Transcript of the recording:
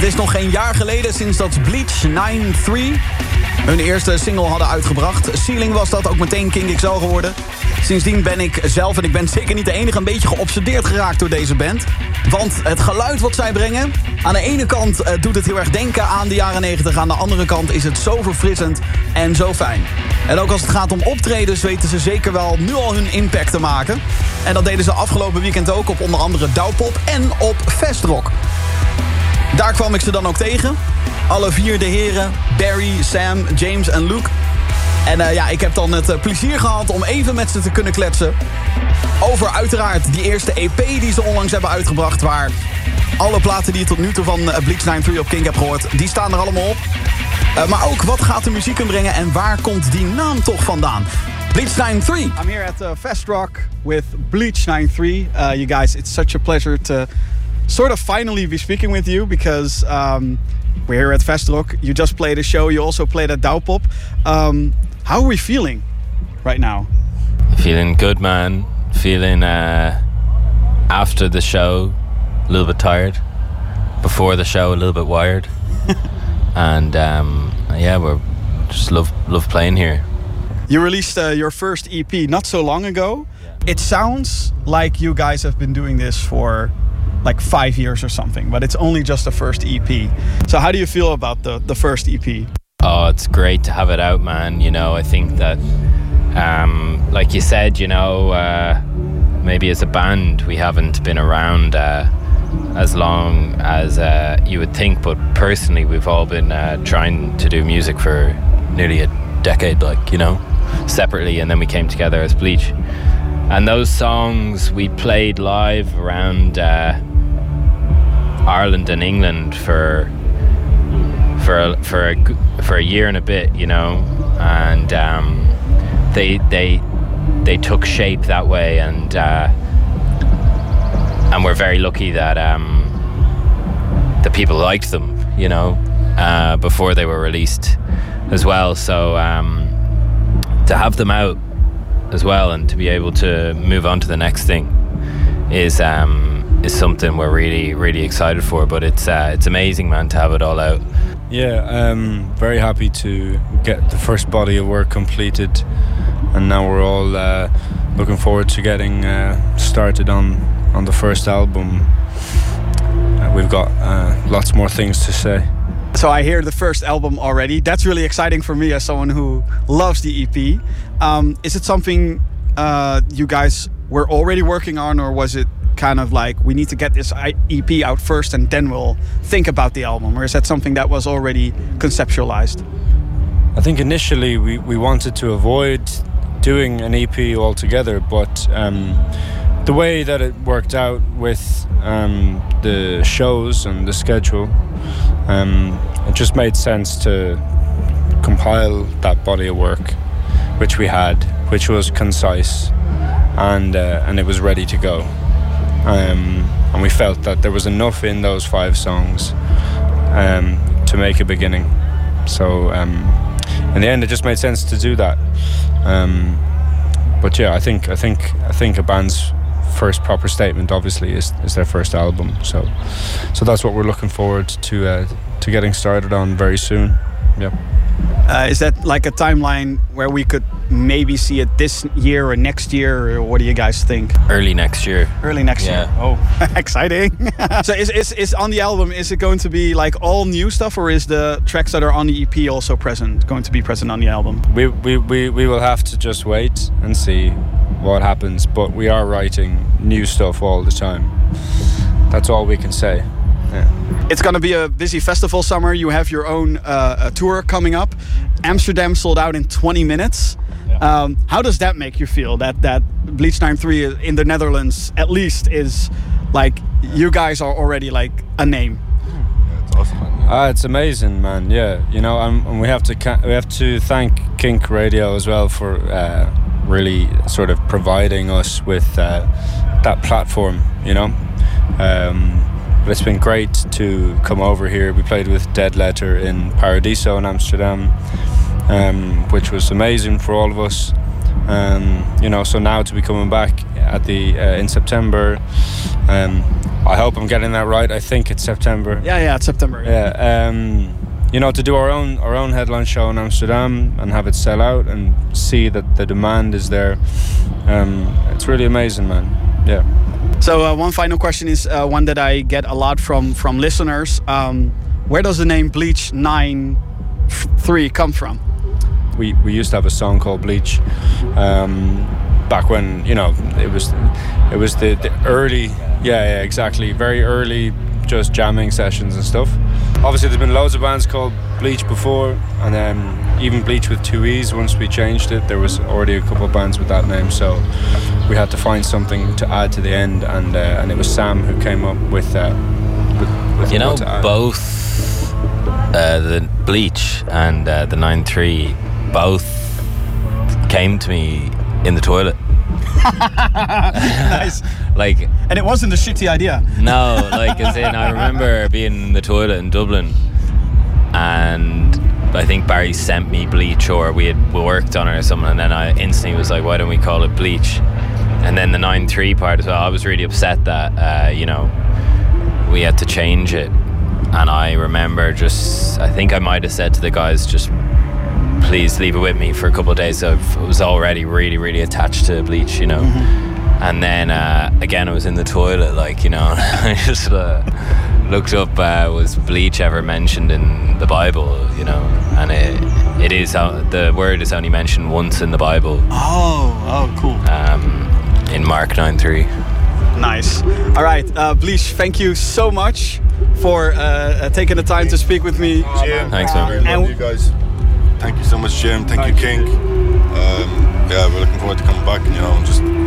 Het is nog geen jaar geleden sinds dat Bleach 9-3 hun eerste single hadden uitgebracht. Ceiling was dat, ook meteen King XL geworden. Sindsdien ben ik zelf, en ik ben zeker niet de enige, een beetje geobsedeerd geraakt door deze band. Want het geluid wat zij brengen, aan de ene kant doet het heel erg denken aan de jaren 90. Aan de andere kant is het zo verfrissend en zo fijn. En ook als het gaat om optredens weten ze zeker wel nu al hun impact te maken. En dat deden ze afgelopen weekend ook op onder andere Douwpop en op Festrock. Daar kwam ik ze dan ook tegen. Alle 4 de heren, Barry, Sam, James en Luke. En ik heb dan het plezier gehad om even met ze te kunnen kletsen. Over uiteraard die eerste EP die ze onlangs hebben uitgebracht. Waar alle platen die je tot nu toe van Bleach 9-3 op King hebt gehoord, die staan er allemaal op. Maar ook wat gaat de muziek inbrengen en waar komt die naam toch vandaan? Bleach 9-3. I'm here at Festrock with Bleach 9-3. You guys, it's such a pleasure to sort of finally be speaking with you because we're here at Festrock. You just played a show. You also played at Douwpop. How are we feeling right now? Feeling good, man. Feeling after the show a little bit tired. Before the show a little bit wired. And we're just love playing here. You released your first EP not so long ago. Yeah. It sounds like you guys have been doing this for like 5 years or something, but it's only just the first EP. So how do you feel about the first EP? Oh, it's great to have it out, man. You know, I think that, like you said, you know, maybe as a band we haven't been around as long as you would think, but personally we've all been trying to do music for nearly a decade, like, you know, separately, and then we came together as Bleach. And those songs we played live around Ireland and England for a year and a bit, you know, and they took shape that way, and we're very lucky that the people liked them, you know, before they were released as well. So to have them out as well and to be able to move on to the next thing is something we're really, really excited for. But it's amazing, man, to have it all out. Yeah, very happy to get the first body of work completed, and now we're all looking forward to getting started on the first album. We've got lots more things to say. So I hear the first album already. That's really exciting for me as someone who loves the EP. Is it something you guys were already working on, or was it kind of like we need to get this EP out first and then we'll think about the album? Or is that something that was already conceptualized? I think initially we wanted to avoid doing an EP altogether, but the way that it worked out with the shows and the schedule, it just made sense to compile that body of work which we had, which was concise and it was ready to go. And we felt that there was enough in those 5 songs to make a beginning. So in the end, it just made sense to do that. But yeah, I think a band's first proper statement, obviously, is their first album. So that's what we're looking forward to getting started on very soon. Yeah. Is that like a timeline where we could maybe see it this year or next year, or what do you guys think? Early next year. Early next year. Oh, exciting. So is on the album, is it going to be like all new stuff, or is the tracks that are on the EP also going to be present on the album? We will have to just wait and see what happens, but we are writing new stuff all the time. That's all we can say. Yeah. It's going to be a busy festival summer. You have your own tour coming up. Amsterdam sold out in 20 minutes. Yeah. How does that make you feel? That Bleach 9-3 in the Netherlands, at least, is like you guys are already like a name. Yeah, it's awesome. It's amazing, man. Yeah, you know, and we have to thank Kink Radio as well for really sort of providing us with that platform. You know. But it's been great to come over here. We played with Dead Letter in Paradiso in Amsterdam, which was amazing for all of us. You know, so now to be coming back in September. I hope I'm getting that right. I think it's September. Yeah, it's September. Yeah. You know, to do our own headline show in Amsterdam and have it sell out and see that the demand is there. It's really amazing, man. Yeah. So one final question is one that I get a lot from listeners. Where does the name Bleach 9-3 come from? We used to have a song called Bleach back when, you know, it was the early, exactly, very early just jamming sessions and stuff. Obviously there's been loads of bands called Bleach before, and then even Bleach with 2 E's. Once we changed it, there was already a couple of bands with that name, so we had to find something to add to the end, and it was Sam who came up with you know, what to add. Both the Bleach and the 9-3 both came to me in the toilet. Nice. Like, and it wasn't a shitty idea. no, like, as in, I remember being in the toilet in Dublin, and I think Barry sent me Bleach, or we worked on it or something, and then I instantly was like, why don't we call it Bleach? And then the 9-3 part as well, I was really upset that you know, we had to change it. And I remember I think I might have said to the guys, just please leave it with me for a couple of days. I was already really, really attached to Bleach, you know. Mm-hmm. And then again, I was in the toilet, like, you know, I just looked up, was Bleach ever mentioned in the Bible, you know? And it is, the word is only mentioned once in the Bible. Oh, cool. In Mark 9:3. Nice. All right, Bleach, thank you so much for taking the time to speak with me. Jim, Thanks, man. I love you guys. Thank you so much, Jim. Thank you, King. Yeah, we're looking forward to coming back and, you know, just